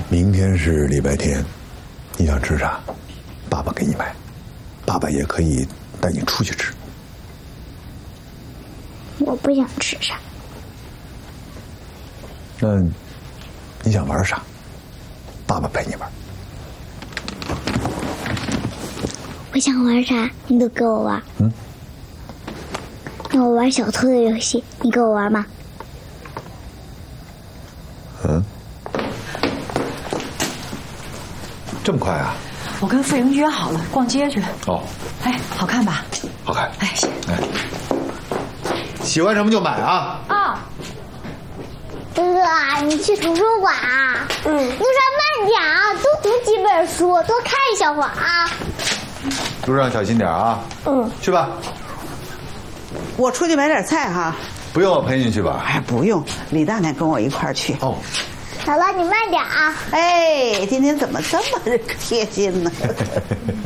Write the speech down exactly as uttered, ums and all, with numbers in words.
明天是礼拜天，你想吃啥，爸爸给你买，爸爸也可以带你出去吃。 我不想吃啥。 那你想玩啥？爸爸陪你玩。 我想玩啥，你都给我玩。嗯。那我玩小偷的游戏，你给我玩吗？ 嗯。这么快啊！ 我跟傅莹约好了，逛街去。 哦。 哎，好看吧？ 好看。 哎，行。哎， 喜欢什么就买啊！ 啊。 哥哥，你去图书馆啊？嗯。路上慢点啊，多读几本书，多看一小会儿啊。 路上小心点啊！嗯，去吧。 我出去买点菜哈。 不用我陪你去吧？ 哎，不用，李大奶跟我一块儿去。 哦。 姥姥，你慢点啊！ 哎，今天怎么这么贴心呢？